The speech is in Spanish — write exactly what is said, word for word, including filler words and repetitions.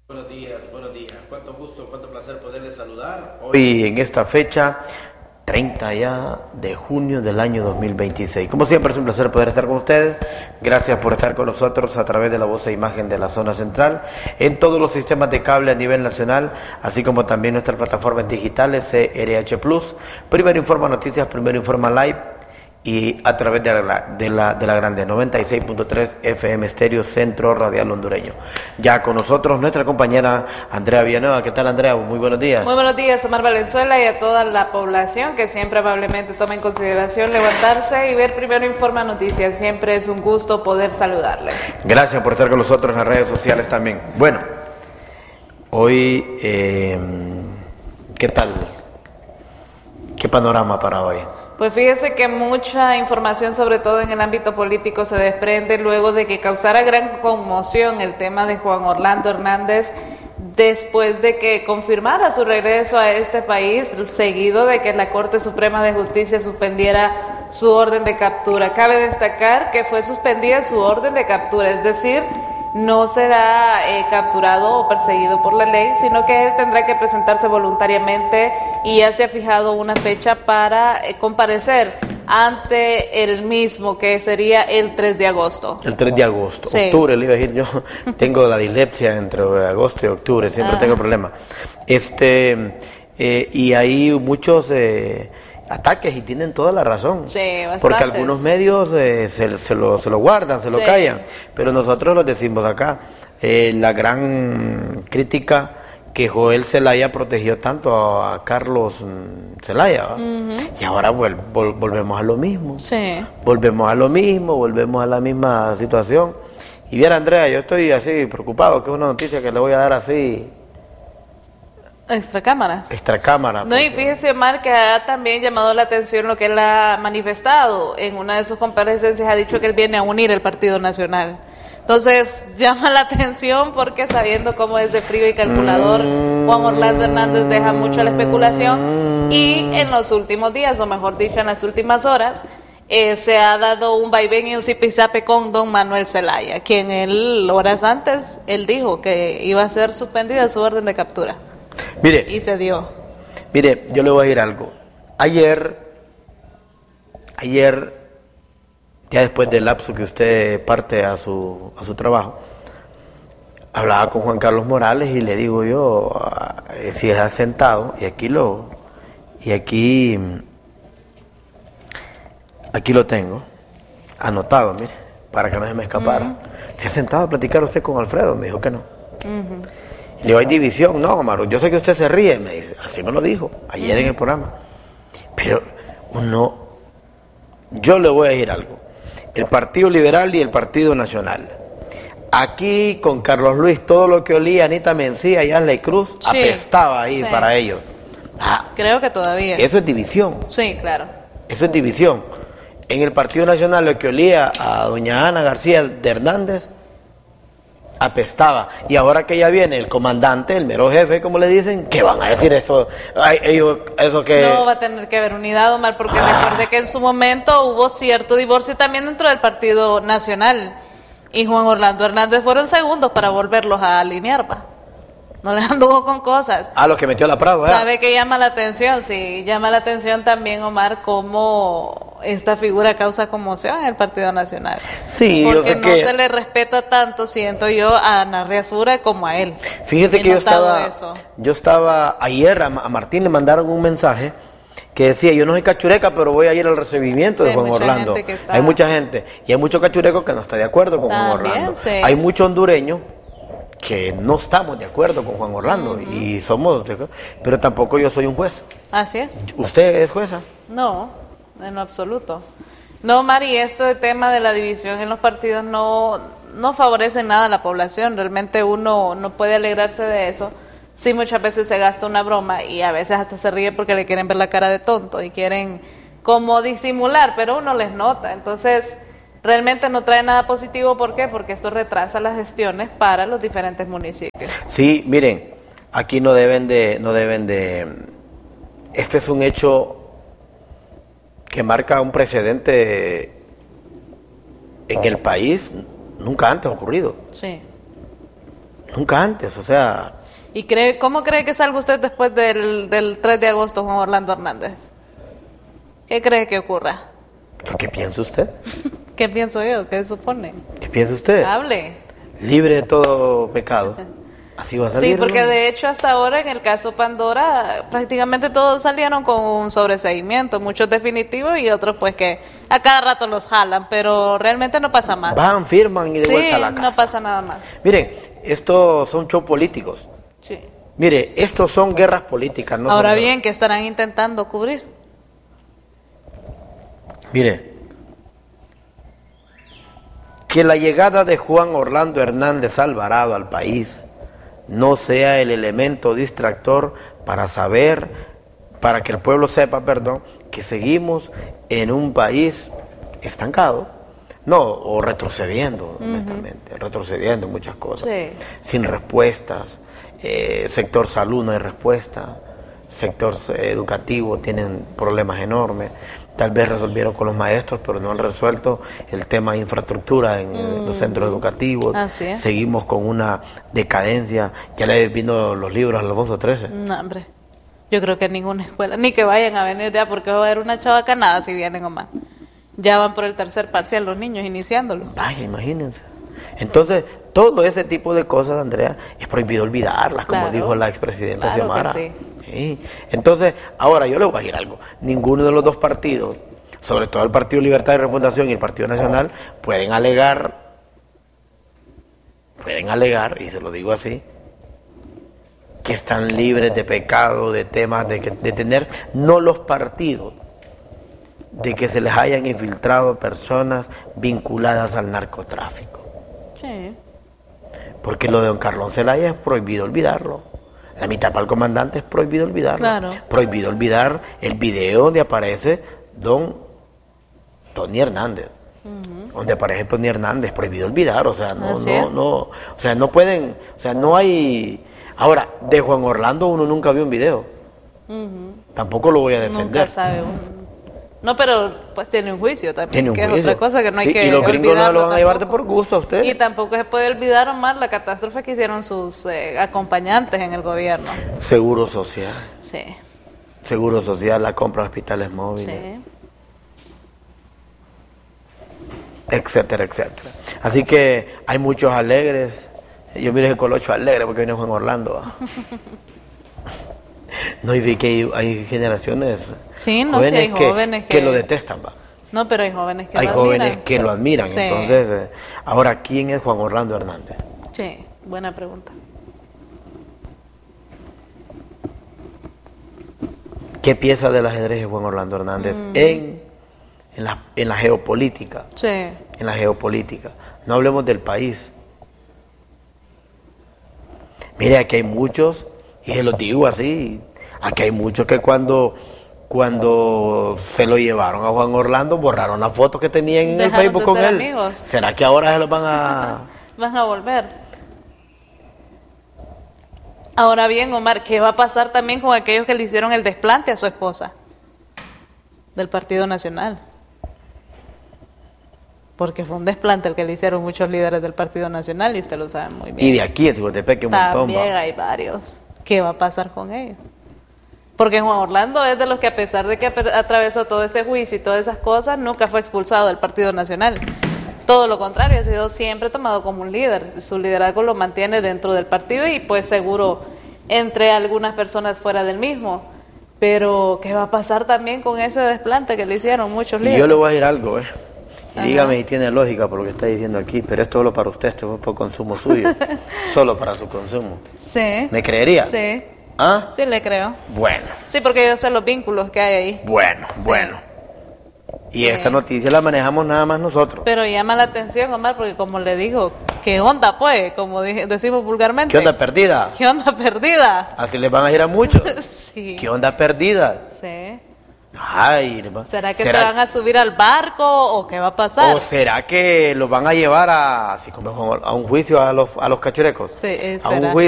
Buenos días, buenos días. Cuánto gusto, cuánto placer poderles saludar hoy en esta fecha, treinta ya de junio del año dos mil veintiséis. Como siempre es un placer poder estar con ustedes. Gracias por estar con nosotros a través de la voz e imagen de la zona central, en todos los sistemas de cable a nivel nacional, así como también nuestras plataformas digitales C R H Plus, Primero Informa Noticias, Primero Informa Live, y a través de la, de la, de la grande noventa y seis punto tres F M Estéreo Centro Radial Hondureño. Ya con nosotros nuestra compañera Andrea Villanueva. ¿Qué tal, Andrea? Muy buenos días. Muy buenos días, Omar Valenzuela, y a toda la población que siempre amablemente toma en consideración levantarse y ver Primero Informa Noticias. Siempre es un gusto poder saludarles. Gracias por estar con nosotros en las redes sociales también. Bueno, hoy, eh, ¿qué tal? ¿Qué panorama para hoy? Pues fíjese que mucha información, sobre todo en el ámbito político, se desprende luego de que causara gran conmoción el tema de Juan Orlando Hernández, después de que confirmara su regreso a este país, seguido de que la Corte Suprema de Justicia suspendiera su orden de captura. Cabe destacar que fue suspendida su orden de captura, es decir, no será eh, capturado o perseguido por la ley, sino que él tendrá que presentarse voluntariamente, y ya se ha fijado una fecha para eh, comparecer ante el mismo, que sería el tres de agosto. El tres de agosto, sí. Octubre, le iba a decir yo, tengo la dislexia entre agosto y octubre, siempre ah. tengo problemas. Este, eh, y hay muchos eh, ataques, y tienen toda la razón. Sí, bastantes. Porque algunos medios eh, se, se, lo, se lo guardan, se lo sí. callan, pero nosotros lo decimos acá. Eh, la gran crítica que Joel Zelaya protegió tanto a, a Carlos Zelaya, uh-huh. y ahora vol, vol, volvemos a lo mismo. Sí. Volvemos a lo mismo, volvemos a la misma situación. Y bien, Andrea, yo estoy así preocupado, que es una noticia que le voy a dar así. Extracámaras. Extracámara. No, y fíjese, Omar, que ha también llamado la atención lo que él ha manifestado en una de sus comparecencias. Ha dicho que él viene a unir el Partido Nacional. Entonces, llama la atención porque, sabiendo cómo es de frío y calculador, mm. Juan Orlando Hernández deja mucho a la especulación, y en los últimos días, o mejor dicho, en las últimas horas, eh, se ha dado un vaivén y un zipizape con don Manuel Zelaya, quien él, horas antes, él dijo que iba a ser suspendida su orden de captura. Mire, y se dio. Mire, yo le voy a decir algo. Ayer, ayer, ya después del lapso que usted parte a su, a su trabajo, hablaba con Juan Carlos Morales y le digo yo, eh, si es sentado, y aquí lo, y aquí, aquí lo tengo, anotado, mire, para que no se me escapara. Uh-huh. ¿Se ha sentado a platicar usted con Alfredo? Me dijo que no. Uh-huh. Le digo, hay división. No, Omar, yo sé que usted se ríe, me dice, así me lo dijo ayer en el programa. Pero uno, yo le voy a decir algo. El Partido Liberal y el Partido Nacional. Aquí con Carlos Luis, todo lo que olía Anita Mencía y Ashley Cruz, sí, apestaba ahí sí. para ellos. Ah, creo que todavía. Eso es división. Sí, claro. Eso es división. En el Partido Nacional, lo que olía a doña Ana García de Hernández, apestaba. Y ahora que ya viene el comandante, el mero jefe, como le dicen, ¿qué van a decir esto? Ay, ellos, eso que... No va a tener que haber unidad, Omar, porque ah. recuerde que en su momento hubo cierto divorcio también dentro del Partido Nacional, y Juan Orlando Hernández fueron segundos para volverlos a alinear, ¿va? No les anduvo con cosas. Ah, los que metió a la Prado, ¿eh? Sabe que llama la atención, sí, llama la atención también, Omar, cómo esta figura causa conmoción en el Partido Nacional. Sí, porque yo sé no que... se le respeta tanto, siento yo, a Ana Riazura como a él. Fíjese He que yo estaba, eso. yo estaba ayer, a, a Martín le mandaron un mensaje que decía, yo no soy cachureca, pero voy a ir al recibimiento sí, de Juan Orlando. Está... Hay mucha gente, y hay muchos cachurecos que no están de acuerdo con También, Juan Orlando. Sí. Hay muchos hondureños que no estamos de acuerdo con Juan Orlando, uh-huh. y somos, pero tampoco yo soy un juez. Así es. ¿Usted es jueza? No, en lo absoluto. No, Mari, esto de tema de la división en los partidos no, no favorece nada a la población. Realmente uno no puede alegrarse de eso. Sí, muchas veces se gasta una broma y a veces hasta se ríe porque le quieren ver la cara de tonto y quieren como disimular, pero uno les nota. Entonces, realmente no trae nada positivo. ¿Por qué? Porque esto retrasa las gestiones para los diferentes municipios. Sí, miren, aquí no deben de, no deben de, este es un hecho que marca un precedente en el país, nunca antes ha ocurrido. Sí. Nunca antes, o sea... ¿Y cree, cómo cree que salga usted después del, del tres de agosto, Juan Orlando Hernández? ¿Qué cree que ocurra? ¿Qué piensa usted? ¿Qué pienso yo? ¿Qué supone? ¿Qué piensa usted? Hable. Libre de todo pecado. Así va a salir. Sí, porque ¿no? de hecho hasta ahora en el caso Pandora prácticamente todos salieron con un sobreseimiento, muchos definitivos y otros pues que a cada rato los jalan, pero realmente no pasa más. Van, firman y de sí, vuelta a la casa. No pasa nada más. Miren, estos son shows políticos. Sí. Mire, estos son guerras políticas. No Ahora son bien, guerras. ¿qué estarán intentando cubrir? Mire, que la llegada de Juan Orlando Hernández Alvarado al país no sea el elemento distractor para saber, para que el pueblo sepa, perdón, que seguimos en un país estancado, no, o retrocediendo, uh-huh. honestamente, retrocediendo en muchas cosas, sí. sin respuestas, eh, sector salud no hay respuesta, sector educativo tienen problemas enormes. Tal vez resolvieron con los maestros, pero no han resuelto el tema de infraestructura en mm. los centros educativos. Así es. Seguimos con una decadencia. Ya le vino los libros a Alfonso trece. No, hombre. Yo creo que en ninguna escuela, ni que vayan a venir ya, porque va a haber una chavacanada si vienen o más. Ya van por el tercer parcial los niños iniciándolo. Vaya, imagínense. Entonces, todo ese tipo de cosas, Andrea, es prohibido olvidarlas, como claro. dijo la expresidenta claro Xiomara. Que sí. Sí. Entonces, ahora yo le voy a decir algo. Ninguno de los dos partidos, sobre todo el Partido Libertad y Refundación y el Partido Nacional, pueden alegar, pueden alegar, y se lo digo así, que están libres de pecado, de temas, de, que, de tener, no los partidos, de que se les hayan infiltrado personas vinculadas al narcotráfico. Sí. Porque lo de don Carlón Zelaya es prohibido olvidarlo. La mitad para el comandante es prohibido olvidarlo. Claro. Prohibido olvidar el video donde aparece don Tony Hernández. Uh-huh. Donde aparece Tony Hernández, prohibido olvidar, o sea, no, no, no, o sea, no pueden, o sea, no hay. Ahora, de Juan Orlando uno nunca vio un video. Uh-huh. Tampoco lo voy a defender. Nunca sabe uno. No, pero pues tiene un juicio también, tiene un que juicio. Es otra cosa que no hay sí, que y los gringos no lo van a llevar de tampoco. por gusto a usted. Y tampoco se puede olvidar, Omar, la catástrofe que hicieron sus eh, acompañantes en el gobierno. Seguro social. Sí. Seguro social, la compra de hospitales móviles. Sí. Etcétera, etcétera. Así que hay muchos alegres. Yo mire el colocho alegre porque viene Juan Orlando. No, y vi que hay, hay generaciones sí, no, jóvenes, sí, hay que, jóvenes que, que lo detestan, va. No, pero hay jóvenes que hay lo jóvenes admiran. que lo admiran. Sí. Entonces, eh, ahora, ¿quién es Juan Orlando Hernández? Sí, buena pregunta. ¿Qué pieza del ajedrez es Juan Orlando Hernández mm. en, en, la, en la geopolítica? Sí. En la geopolítica. No hablemos del país. Mire, aquí hay muchos, y se los digo así, aquí hay muchos que cuando, cuando se lo llevaron a Juan Orlando, borraron las fotos que tenían en Dejaron el Facebook de con ser él. Amigos. ¿Será que ahora se los van a...? Van a volver. Ahora bien, Omar, ¿qué va a pasar también con aquellos que le hicieron el desplante a su esposa del Partido Nacional? Porque fue un desplante el que le hicieron muchos líderes del Partido Nacional y usted lo sabe muy bien. Y de aquí, en Ciguatepeque, un montón. También hay varios. ¿Qué va a pasar con ellos? Porque Juan Orlando es de los que, a pesar de que atravesó todo este juicio y todas esas cosas, nunca fue expulsado del Partido Nacional. Todo lo contrario, ha sido siempre tomado como un líder. Su liderazgo lo mantiene dentro del partido y pues seguro entre algunas personas fuera del mismo. Pero ¿qué va a pasar también con ese desplante que le hicieron muchos líderes? Y yo le voy a decir algo, ¿eh? Y Ajá. dígame si tiene lógica por lo que está diciendo aquí, pero esto es solo para usted, esto es por consumo suyo, solo para su consumo. Sí. ¿Me creería? Sí. ¿Ah? Sí, le creo. Bueno. Sí, porque yo sé los vínculos que hay ahí. Bueno, sí. bueno. Y sí. esta noticia la manejamos nada más nosotros. Pero llama la atención, Omar, porque como le digo, ¿qué onda pues? Como dije, decimos vulgarmente. ¿Qué onda perdida? ¿Qué onda perdida? Así les van a ir a muchos. Sí. ¿Qué onda perdida? Sí. Ay, ¿Será que ¿será? se van a subir al barco o qué va a pasar? ¿O será que los van a llevar a, así como a un juicio a los, a los cachurecos? Sí, a ¿será? un juicio